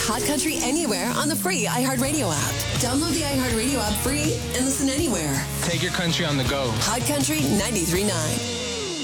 Hot Country anywhere on the free iHeartRadio app. Download the iHeartRadio app free and listen anywhere. Take your country on the go. Hot Country 93.9.